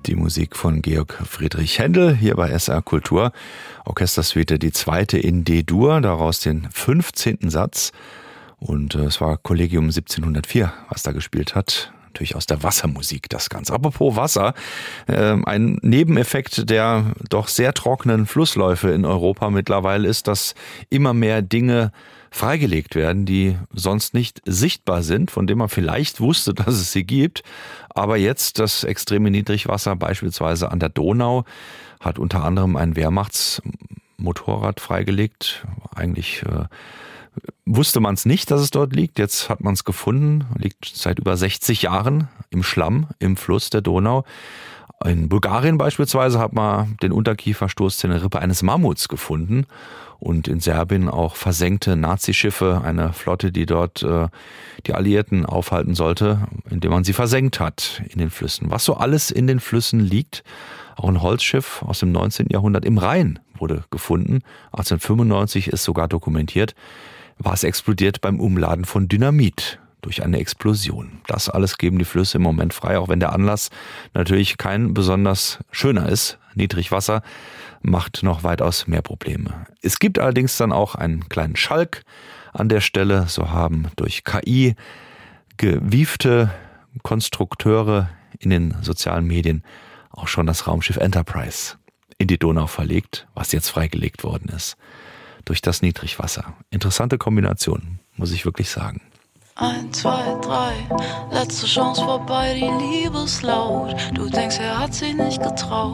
Die Musik von Georg Friedrich Händel hier bei SR Kultur. Orchestersuite, die zweite in D-Dur, daraus den 15. Satz. Und es war Collegium 1704, was da gespielt hat. Natürlich aus der Wassermusik das Ganze. Apropos Wasser, ein Nebeneffekt der doch sehr trockenen Flussläufe in Europa mittlerweile ist, dass immer mehr Dinge freigelegt werden, die sonst nicht sichtbar sind, von denen man vielleicht wusste, dass es sie gibt. Aber jetzt das extreme Niedrigwasser beispielsweise an der Donau hat unter anderem ein Wehrmachtsmotorrad freigelegt. Eigentlich wusste man es nicht, dass es dort liegt. Jetzt hat man es gefunden. Liegt seit über 60 Jahren im Schlamm, im Fluss der Donau. In Bulgarien beispielsweise hat man den Unterkieferstoß in der Rippe eines Mammuts gefunden. Und in Serbien auch versenkte Nazischiffe, eine Flotte, die dort die Alliierten aufhalten sollte, indem man sie versenkt hat in den Flüssen. Was so alles in den Flüssen liegt, auch ein Holzschiff aus dem 19. Jahrhundert im Rhein wurde gefunden. 1895 ist sogar dokumentiert, war es explodiert beim Umladen von Dynamit durch eine Explosion. Das alles geben die Flüsse im Moment frei, auch wenn der Anlass natürlich kein besonders schöner ist. Niedrigwasser macht noch weitaus mehr Probleme. Es gibt allerdings dann auch einen kleinen Schalk an der Stelle. So haben durch KI gewiefte Konstrukteure in den sozialen Medien auch schon das Raumschiff Enterprise in die Donau verlegt, was jetzt freigelegt worden ist. Durch das Niedrigwasser. Interessante Kombination, muss ich wirklich sagen. 1, 2, 3, letzte Chance vorbei, die Liebe ist laut. Du denkst, er hat sich nicht getraut.